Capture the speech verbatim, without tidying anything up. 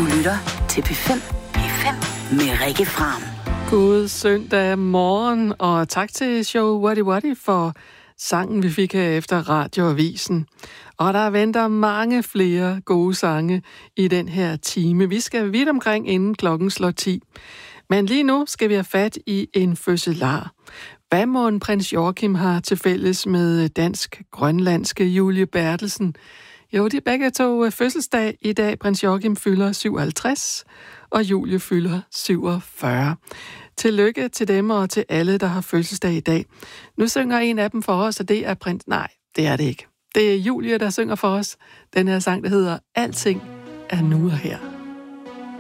Du lytter til P fem. P fem med Rikke Fram. God søndag morgen, og tak til Show Wadi Wadi for sangen, vi fik her efter radioavisen. Og der venter mange flere gode sange i den her time. Vi skal vidt omkring, inden klokken slår ti. Men lige nu skal vi have fat i en fødselar. Hvad må en prins Joachim har til fælles med dansk-grønlandske Julie Bertelsen? Jo, de begge to fødselsdag i dag. Prins Joachim fylder syvoghalvtreds, og Julie fylder syvogfyrre. Tillykke til dem og til alle, der har fødselsdag i dag. Nu synger en af dem for os, og det er prins... Nej, det er det ikke. Det er Julie, der synger for os den her sang, der hedder Alting er nu og her.